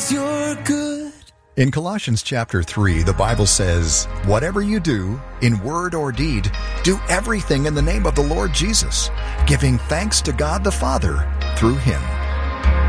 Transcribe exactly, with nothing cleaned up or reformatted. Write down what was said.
you're good. In Colossians chapter three, the Bible says, "Whatever you do, in word or deed, do everything in the name of the Lord Jesus, giving thanks to God the Father through him."